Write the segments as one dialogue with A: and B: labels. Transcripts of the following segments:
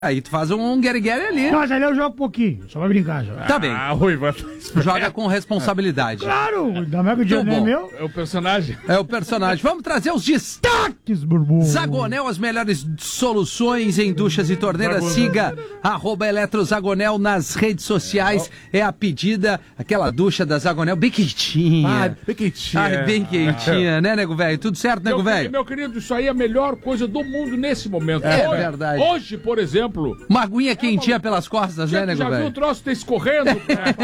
A: Aí tu faz um guerre-guerre ali.
B: Mas ali eu jogo um pouquinho, só vai brincar. Só.
A: Tá bem.
C: Ruiva.
A: Joga com responsabilidade.
B: Claro, ainda mais que o dinheiro é meu.
C: É o personagem.
A: É o personagem. Vamos trazer os destaques. Zagonel, as melhores soluções em duchas e torneiras. Siga @eletrozagonel nas redes sociais. É a pedida, aquela ducha da Zagonel bem quentinha.
C: Bem quentinha.
A: Ai, bem quentinha, né, nego velho? Tudo certo, nego velho?
C: Meu querido, isso aí é a melhor coisa do mundo nesse momento.
A: É verdade.
C: Hoje, por exemplo...
A: Uma aguinha quentinha pelas costas, né, nego
C: Já viu
A: velho?
C: o troço tá escorrendo?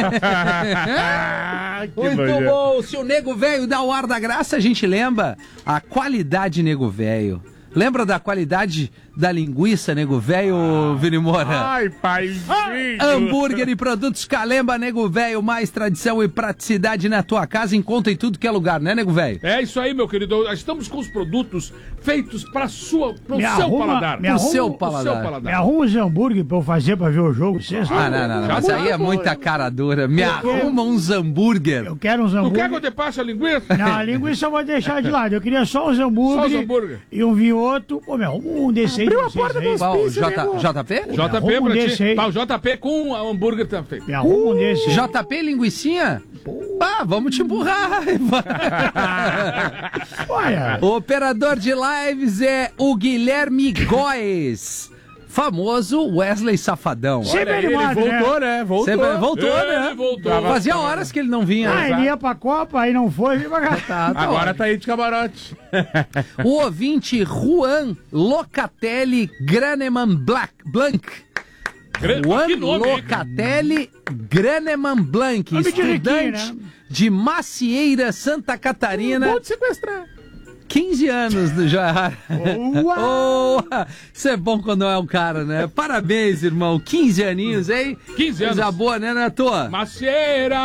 A: Muito bom. Se o nego velho dá o ar da graça, a gente lembra a qualidade nego velho. Lembra da qualidade da linguiça, nego velho, Vini Moura?
C: Ai, paizinho.
A: Hambúrguer e produtos Calemba, nego velho, mais tradição e praticidade na tua casa, encontra em tudo que é lugar, né, nego velho?
C: É isso aí, meu querido. Estamos com os produtos feitos pro seu paladar.
A: Pro seu paladar.
B: Me arruma uns hambúrguer pra eu fazer pra ver o jogo.
A: Não. Mas aí é muita cara dura. Me arruma uns hambúrguer.
B: Eu quero uns
C: Tu
B: hambúrguer.
C: quer que eu te passe a linguiça?
B: Não, a linguiça eu vou deixar de lado. Eu queria só os hambúrguer. E um vinho outro. Pô, me arruma um desse aí.
D: Abriu a porta do hospício,
A: JP?
C: JP pra
B: desse
C: ti.
B: aí.
C: Tá, o JP com hambúrguer também.
B: Me arruma um desse.
A: JP linguicinha? Vamos te empurrar.
B: Olha.
A: O operador de lives é o Guilherme Góes, famoso Wesley Safadão.
B: Sempre
C: Ele
B: animado,
C: voltou, né?
A: Voltou, né?
C: Ele voltou.
A: Fazia horas que ele não vinha.
B: Ele ia pra Copa, aí não foi, veio pra cá.
C: Agora tá aí de camarote.
A: O ouvinte Juan Locatelli Graneman Blanc. Juan Locatelli Graneman Blanc,
B: Nome de riquinho,
A: estudante
B: né?
A: de Macieira, Santa Catarina.
D: Pode sequestrar.
A: 15 anos do Joia. Isso é bom quando não é um cara, né? Parabéns, irmão. 15 aninhos, hein?
C: 15 anos.
A: Coisa boa, né, Nato?
C: Macieira!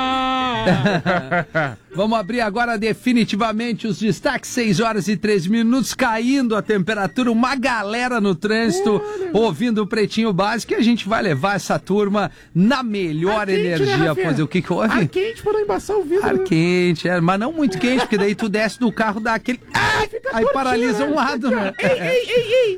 A: Vamos abrir agora definitivamente os destaques. 6 horas e 3 minutos, caindo a temperatura. Uma galera no trânsito ouvindo o Pretinho Básico. E a gente vai levar essa turma na melhor energia. Pois o que houve?
D: Ar quente para não embaçar o vidro.
A: Ar quente, mas não muito quente, porque daí tu desce do carro, dá aquele... Aí paralisa um lado, né?
D: Ei.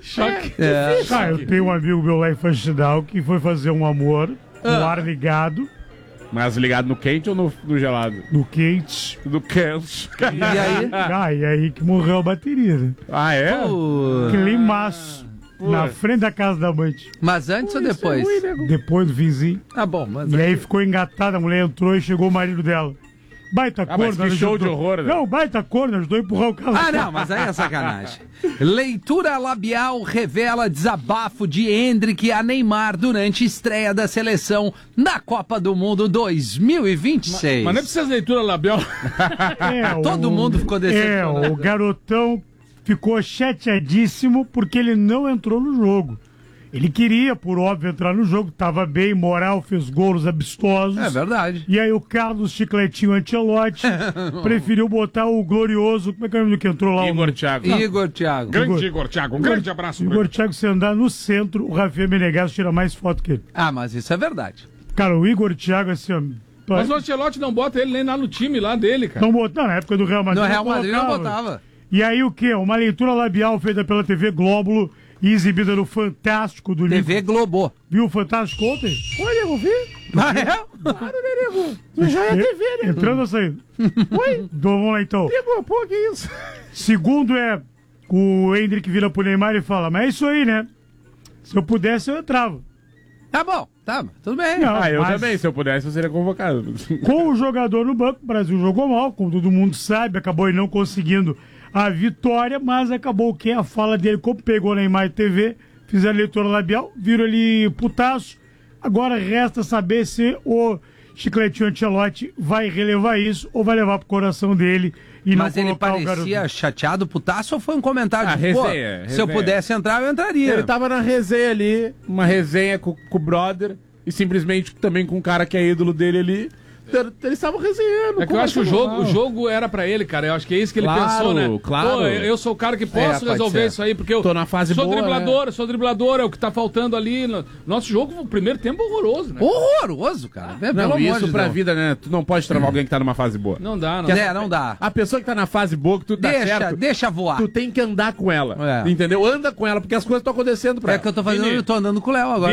B: Eu tenho um amigo meu lá em Faxinal que foi fazer um amor com o ar ligado,
C: Mas ligado no quente ou no gelado?
B: no quente.
C: No quente.
A: E aí?
B: E aí que morreu a bateria, né?
C: Ah, é?
B: Climaço. Na frente da casa da mãe.
A: Mas antes ou depois?
B: Depois do vizinho.
A: Ah, bom, mas...
B: E aí ficou engatada, a mulher entrou e chegou o marido dela. Baita
C: mas
B: corno.
C: que show de horror, né?
B: Não, baita corno, ajudou a empurrar o carro.
A: Ah, não, mas aí é sacanagem. Leitura labial revela desabafo de Endrick a Neymar durante estreia da seleção na Copa do Mundo 2026.
C: Mas não é precisa leitura labial.
A: Todo mundo ficou decepcionado.
B: O garotão ficou chateadíssimo porque ele não entrou no jogo. Ele queria, por óbvio, entrar no jogo, tava bem, moral, fez gols amistosos.
A: É verdade.
B: E aí o Carlos Chicletinho Ancelotti preferiu botar o glorioso, como é que é o nome que entrou lá?
C: Igor Thiago.
A: Igor Thiago.
C: Grande Igor Thiago. Um grande abraço.
B: Igor Thiago, se andar no centro, o Rafinha Menegas tira mais foto que ele.
A: Ah, mas isso é verdade.
B: Cara, o Igor Thiago, assim, ó...
C: Mas o Ancelotti não bota ele nem lá no time lá dele, cara.
B: Não botou, na época do Real Madrid.
A: No Real Madrid não
B: colocava.
A: botava.
B: E aí o quê? Uma leitura labial feita pela TV Glóbulo e exibida no Fantástico do
A: TV Globo.
B: Viu o Fantástico ontem?
D: Olha, eu vi.
A: Ah, é?
D: Claro, né, nego? Tu já é TV, né?
B: Entrando ou saindo?
D: Oi?
B: Vamos lá então.
D: Pegou, pô, que isso?
B: Segundo o Endrick vira pro Neymar e fala, mas é isso aí, né? Se eu pudesse, eu entrava.
A: Tá bom, tudo bem.
B: Não,
C: Eu
B: mas
C: também, se eu pudesse, eu seria convocado.
B: com o jogador no banco, o Brasil jogou mal, como todo mundo sabe, acabou não conseguindo a vitória, mas acabou o quê? A fala dele, como pegou o Neymar TV, fizeram a leitura labial, viram ele putaço. Agora resta saber se o Chicletinho Ancelotti vai relevar isso ou vai levar pro coração dele e
A: Mas
B: não
A: ele
B: colocar o
A: parecia
B: garoto.
A: chateado, putaço, ou foi um comentário de,
C: resenha.
A: se eu pudesse entrar, eu entraria.
C: Ele tava na resenha ali, uma resenha com o brother, e simplesmente também com um cara que é ídolo dele ali.
D: Eles estavam resenhando.
C: É que eu acho que o jogo era pra ele, cara. Eu acho que é isso que ele pensou, né?
E: Claro.
C: Pô, eu sou o cara que posso resolver isso aí, porque eu
E: tô na fase
C: sou
E: boa,
C: driblador, sou driblador, é o que tá faltando ali. Nosso jogo, o primeiro tempo, horroroso, né?
A: Horroroso, cara.
E: Não, isso pra vida, né? Tu não pode travar alguém que tá numa fase boa.
C: Não dá, não.
A: Não dá.
E: A pessoa que tá na fase boa, que tu dá certo,
A: Deixa voar.
E: tu tem que andar com ela. Entendeu? Anda com ela, porque as coisas estão acontecendo pra ela.
A: É que eu tô fazendo,
C: Vini,
A: eu tô andando com o Léo agora.